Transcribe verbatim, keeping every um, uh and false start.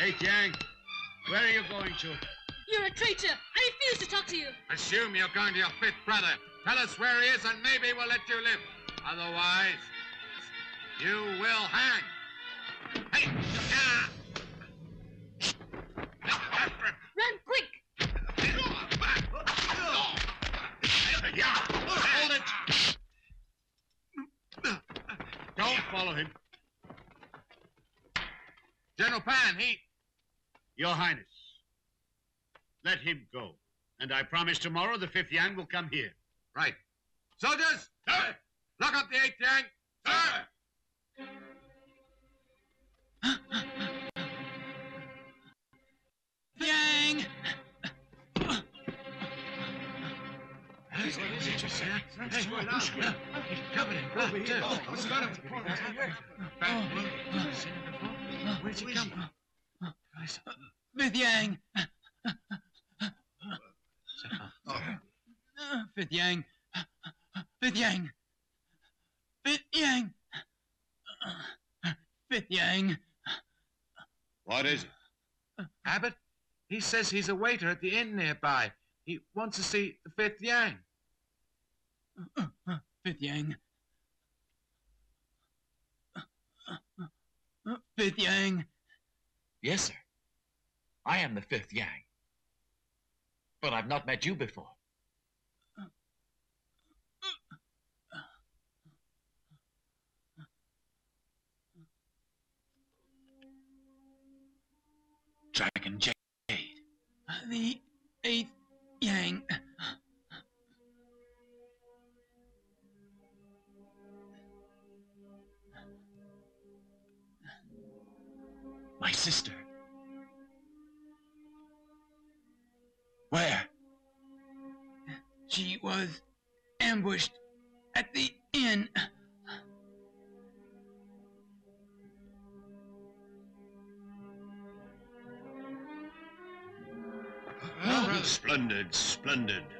Hey, Yang, where are you going to? You're a traitor. I refuse to talk to you. Assume you're going to your fifth brother. Tell us where he is and maybe we'll let you live. Otherwise, you will hang. Hey! Ah! Run, quick! Yeah! Hold it! Don't follow him. General Pan, he... Your Highness, let him go. And I promise tomorrow the fifth Yang will come here. Right. Soldiers! Sir! Lock up the eighth Yang! Sir! Yang! Hey, what is it, you say? Hey, who's coming in? Over here. Oh, what's got him? Where'd he come from? Fifth Yang! Fifth Yang! Fifth Yang! Fifth Yang! Fifth Yang! What is it? Abbott, he says he's a waiter at the inn nearby. He wants to see the fifth Yang. Fifth Yang! Fifth Yang! Yes, sir. I am the fifth Yang. But I've not met you before. Dragon Jade. The eighth Yang. My sister. Where? She was ambushed at the inn. Oh, splendid, splendid.